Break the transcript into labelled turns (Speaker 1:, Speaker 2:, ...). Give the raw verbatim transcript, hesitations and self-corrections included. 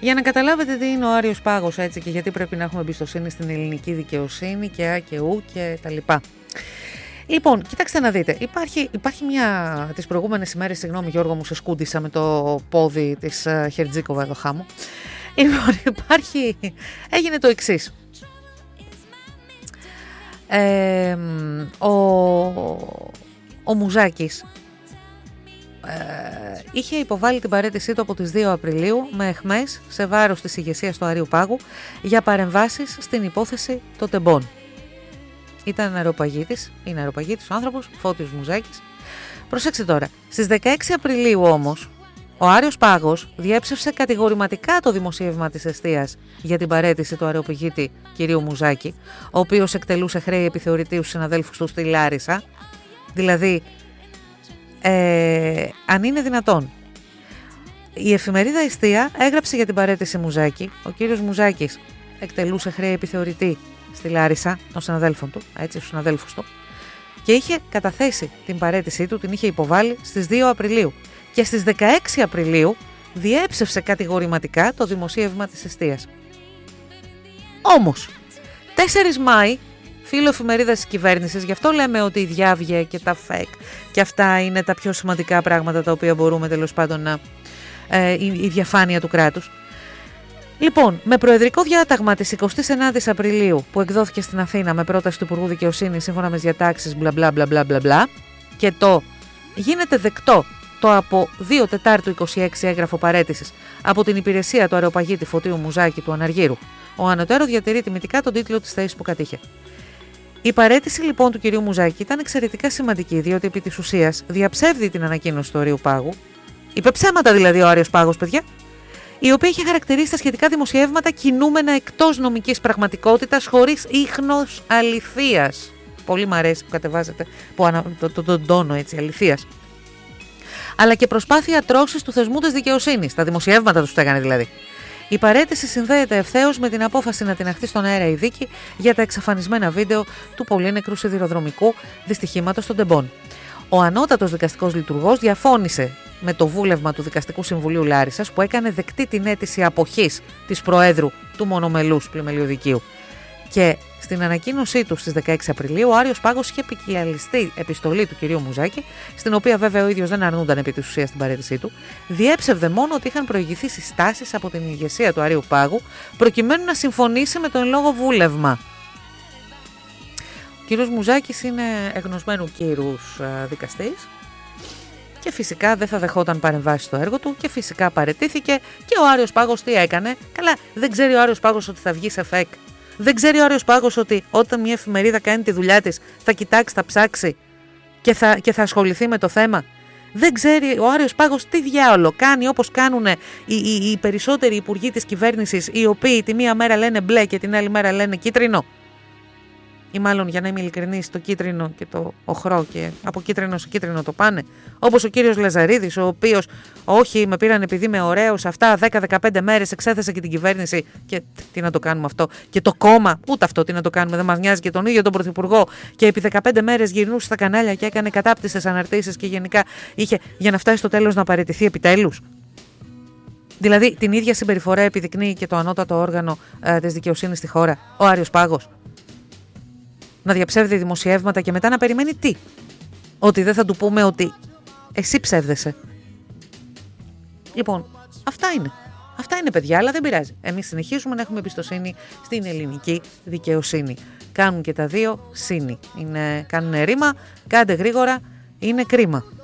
Speaker 1: Για να καταλάβετε τι είναι ο Άριος Πάγος, έτσι, και γιατί πρέπει να έχουμε εμπιστοσύνη στην ελληνική δικαιοσύνη και α και ου και τα λοιπά. Λοιπόν, κοιτάξτε να δείτε, υπάρχει, υπάρχει μια, τις προηγούμενες ημέρες, συγγνώμη Γιώργο μου, σε σκούντισα με το πόδι της uh, Χερτζίκοβα εδώ χάμω. Λοιπόν, υπάρχει, έγινε το εξής. Ε, ο, ο Μουζάκης ε, είχε υποβάλει την παραίτησή του από τις δύο Απριλίου με αιχμές σε βάρος της ηγεσίας του Αρείου Πάγου για παρεμβάσεις στην υπόθεση των τεμπών. Ήταν αεροπαγίτης, είναι αεροπαγίτης ο άνθρωπος, Φώτιος Μουζάκης. Προσέξτε τώρα, στις δεκαέξι Απριλίου όμως, ο Άριος Πάγος διέψευσε κατηγορηματικά το δημοσίευμα της Εστίας για την παραίτηση του αεροπηγήτη κυρίου Μουζάκη, ο οποίος εκτελούσε χρέη επιθεωρητή στους συναδέλφους του στη Λάρισα. Δηλαδή, ε, αν είναι δυνατόν, η εφημερίδα Εστία έγραψε για την παραίτηση Μουζάκη. Ο κύριος Μουζάκης εκτελούσε χρέη επιθεωρητή στη Λάρισα των συναδέλφων του, έτσι, στους συναδέλφους του, και είχε καταθέσει την παραίτησή του, την είχε υποβάλει στις δύο Απριλίου. Και στις δεκαέξι Απριλίου διέψευσε κατηγορηματικά το δημοσίευμα της Εστίας. Όμως, τέσσερις Μάη, φίλο εφημερίδας της κυβέρνησης, γι' αυτό λέμε ότι η διάβγεια και τα fake και αυτά είναι τα πιο σημαντικά πράγματα τα οποία μπορούμε τέλος πάντων να... Ε, η, η διαφάνεια του κράτους. Λοιπόν, με προεδρικό διάταγμα της εικοστής ενάτης Απριλίου που εκδόθηκε στην Αθήνα με πρόταση του Υπουργού Δικαιοσύνης σύμφωνα με τις διατάξεις μπλα μπλα μπλα μπλα μπλα, και το γίνεται δεκτό το από δύο Τετάρτου είκοσι έξι έγγραφο παραίτησης από την υπηρεσία του αεροπαγίτη Φωτίου Μουζάκη του Αναργύρου, ο ανωτέρω διατηρεί τιμητικά τον τίτλο της θέσης που κατήχε. Η παραίτηση λοιπόν του κυρίου Μουζάκη ήταν εξαιρετικά σημαντική, διότι επί της ουσίας διαψεύδει την ανακοίνωση του Αρείου Πάγου, είπε ψέματα δηλαδή ο Άριος Πάγος, παιδιά, η οποία είχε χαρακτηρίσει τα σχετικά δημοσιεύματα κινούμενα εκτός νομικής πραγματικότητας, χωρίς ίχνος αληθείας. Πολύ μ' αρέσει που κατεβάζετε που ανα... το, το, τον τόνο έτσι, αληθείας. Αλλά και προσπάθεια τρώσης του θεσμού της δικαιοσύνης, τα δημοσιεύματα τους έκανε δηλαδή. Η παραίτηση συνδέεται ευθέως με την απόφαση να τιναχθεί στον αέρα η δίκη για τα εξαφανισμένα βίντεο του πολύνεκρου σιδηροδρομικού δυστυχήματος των τεμπών. Ο ανώτατος δικαστικός λειτουργός διαφώνησε με το βούλευμα του Δικαστικού Συμβουλίου Λάρισσας που έκανε δεκτή την αίτηση αποχής της Προέδρου του μονομελούς πλημελιωδικείου. Και στην ανακοίνωσή του στις δεκαέξι Απριλίου, ο Άριος Πάγος είχε επικιαλιστεί επιστολή του κυρίου Μουζάκη, στην οποία βέβαια ο ίδιος δεν αρνούνταν επί της ουσίας την παραίτησή του, διέψευδε μόνο ότι είχαν προηγηθεί συστάσεις από την ηγεσία του Αρείου Πάγου, προκειμένου να συμφωνήσει με τον λόγο βούλευμα. Ο κύριος Μουζάκης είναι εγνωσμένου κύρους δικαστής και φυσικά δεν θα δεχόταν παρεμβάσεις στο έργο του και φυσικά παραιτήθηκε. Και ο Άριος Πάγος τι έκανε? Καλά, δεν ξέρει ο Άριος Πάγος ότι θα βγει σε φεκ. Δεν ξέρει ο Άριος Πάγος ότι όταν μια εφημερίδα κάνει τη δουλειά της θα κοιτάξει, θα ψάξει και θα, και θα ασχοληθεί με το θέμα. Δεν ξέρει ο Άριος Πάγος τι διάολο κάνει, όπως κάνουν οι, οι, οι περισσότεροι υπουργοί της κυβέρνησης, οι οποίοι τη μία μέρα λένε μπλε και την άλλη μέρα λένε κίτρινο. Ή μάλλον, για να είμαι ειλικρινής, το κίτρινο και το οχρό και από κίτρινο σε κίτρινο το πάνε. Όπως ο κύριος Λαζαρίδης, ο οποίος όχι με πήραν επειδή είμαι ωραίος, αυτά δέκα με δεκαπέντε μέρες εξέθεσε και την κυβέρνηση και τι να το κάνουμε αυτό. Και το κόμμα, ούτε αυτό τι να το κάνουμε, δεν μας νοιάζει, και τον ίδιο τον Πρωθυπουργό, και επί δεκαπέντε μέρες γυρνούσε στα κανάλια και έκανε κατάπτυστες αναρτήσεις και γενικά είχε για να φτάσει στο τέλος να παραιτηθεί επιτέλους. Δηλαδή την ίδια συμπεριφορά επιδεικνύει και το ανώτατο όργανο ε, της δικαιοσύνης στη χώρα, ο Άριος Πάγος. Να διαψεύδει δημοσιεύματα και μετά να περιμένει τι? Ότι δεν θα του πούμε ότι εσύ ψεύδεσαι? Λοιπόν, αυτά είναι. Αυτά είναι, παιδιά, αλλά δεν πειράζει. Εμείς συνεχίζουμε να έχουμε εμπιστοσύνη στην ελληνική δικαιοσύνη. Κάνουν και τα δύο σύνη. Είναι, κάνουν ρήμα, κάντε γρήγορα, είναι κρίμα.